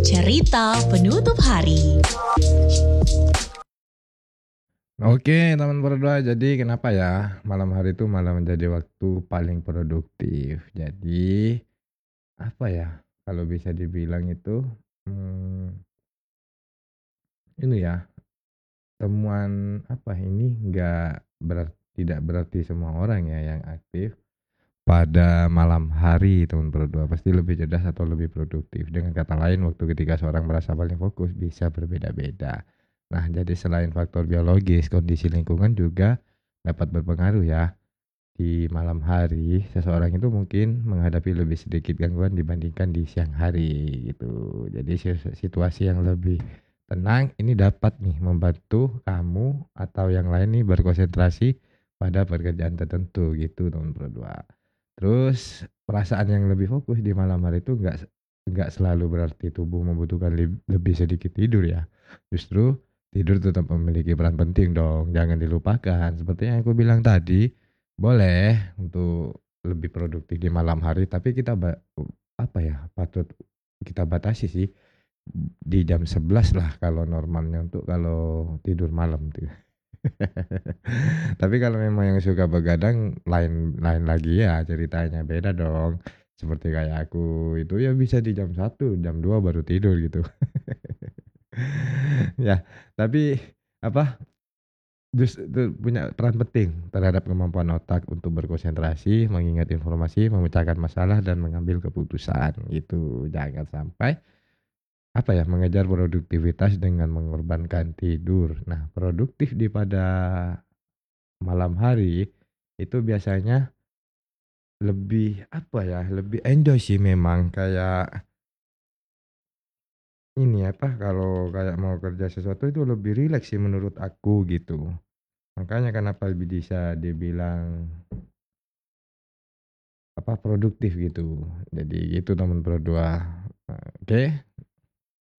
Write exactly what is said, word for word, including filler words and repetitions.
Cerita penutup hari. Oke, teman berdua. Jadi kenapa ya malam hari itu malah menjadi waktu paling produktif. Jadi apa ya, kalau bisa dibilang itu, mmm, ini ya, temuan apa ini, nggak berar tidak berarti semua orang ya yang aktif pada malam hari teman berdua, pasti lebih cerdas atau lebih produktif. Dengan kata lain, waktu ketika seorang merasa paling fokus bisa berbeda-beda. Nah, jadi selain faktor biologis, kondisi lingkungan juga dapat berpengaruh ya. Di malam hari, seseorang itu mungkin menghadapi lebih sedikit gangguan dibandingkan di siang hari gitu. Jadi sis situasi yang lebih tenang ini dapat nih membantu kamu atau yang lain nih berkonsentrasi pada pekerjaan tertentu gitu teman berdua. Terus perasaan yang lebih fokus di malam hari itu enggak se enggak selalu berarti tubuh membutuhkan leb lebih sedikit tidur ya. Justru tidur tetap memiliki peran penting dong, jangan dilupakan. Seperti yang aku bilang tadi, boleh untuk lebih produktif di malam hari, tapi kita ba apa ya, patut kita batasi sih di jam sebelas lah kalau normalnya untuk kalau tidur malam tuh. Tapi kalau memang yang suka begadang lain lain lagi ya ceritanya, beda dong. Seperti kayak aku itu ya bisa di jam satu, jam dua baru tidur gitu. Ya, tapi apa, justru punya peran penting terhadap kemampuan otak untuk berkonsentrasi, mengingat informasi, memecahkan masalah, dan mengambil keputusan gitu. Jangan sampai apa ya, mengejar produktivitas dengan mengorbankan tidur. Nah, produktif di pada malam hari itu biasanya lebih apa ya, lebih enjoy sih memang kayak ini apa, kalau kayak mau kerja sesuatu itu lebih rileks sih menurut aku gitu. Makanya kenapa bisa dibilang apa, produktif gitu. Jadi gitu teman berdua. Oke.